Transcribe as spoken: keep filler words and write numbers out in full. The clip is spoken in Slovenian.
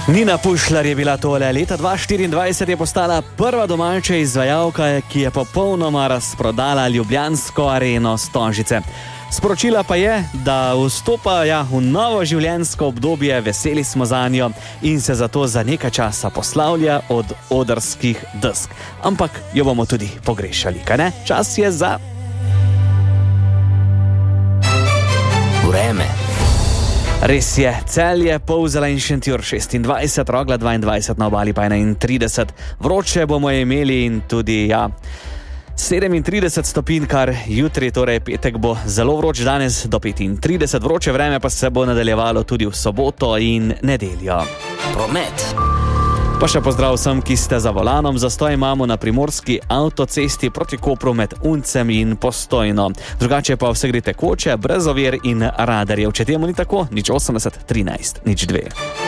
Nina Pušlar je bila tole. Leta dva tisoč štiriindvajset je postala prva domača izvajalka, ki je popolnoma razprodala ljubljansko areno Stožice. Sporočila pa je, da vstopa ja, v novo življenjsko obdobje, veseli smo zanjo in se zato za nekaj časa poslavlja od odrskih desk. Ampak jo bomo tudi pogrešali, kaj ne? Čas je za... Vreme. Res je, Celje, Polzela in Šentjur šestindvajset, Rogla dvaindvajset, na Obali pa enaintrideset. Vroče bomo imeli in tudi, ja, sedemintrideset stopinj, kar jutri, torej petek, bo zelo vroč, danes do petintrideset. Vroče vreme pa se bo nadaljevalo tudi v soboto in nedeljo. Promet. Pa še pozdrav vsem, ki ste za volanom. Zastoj imamo na primorski avtocesti proti Kopru med Uncem in Postojno. Drugače pa vse gre tekoče, brez ovir in radarjev. Če temu ni tako, nič osemdeset, trinajst, nič dve.